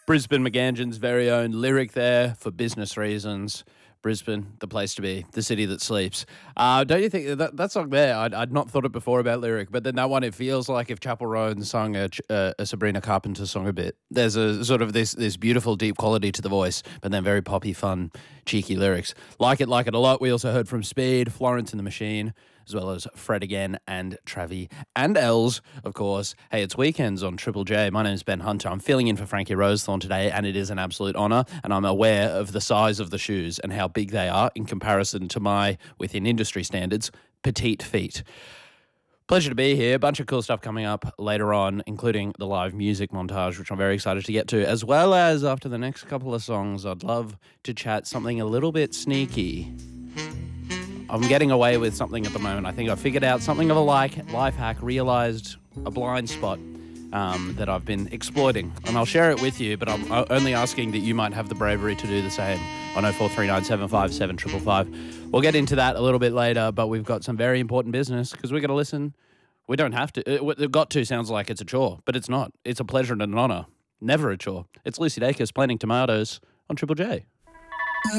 Brisbane McGangen's very own lyric there for business reasons. Brisbane, the place to be, the city that sleeps. Don't you think that song there? I'd not thought it before about lyric, but then that one, it feels like if Chapel Roan sung a Sabrina Carpenter song a bit. There's a sort of this beautiful deep quality to the voice, but then very poppy, fun, cheeky lyrics. Like it a lot. We also heard from Speed, Florence and the Machine, as well as Fred again and Travi and Els, of course. Hey, it's Weekends on Triple J. My name is Ben Hunter. I'm filling in for Frankie Rosethorn today, and it is an absolute honour, and I'm aware of the size of the shoes and how big they are in comparison to my, within industry standards, petite feet. Pleasure to be here. A bunch of cool stuff coming up later on, including the live music montage, which I'm very excited to get to, as well as after the next couple of songs, I'd love to chat something a little bit sneaky. I'm getting away with something at the moment. I think I figured out something of a life hack, realised a blind spot that I've been exploiting. And I'll share it with you, but I'm only asking that you might have the bravery to do the same on 0439 757 555. We'll get into that a little bit later, but we've got some very important business because we're going to listen. We don't have to. Got to sounds like it's a chore, but it's not. It's a pleasure and an honour. Never a chore. It's Lucy Dacus planting tomatoes on Triple J.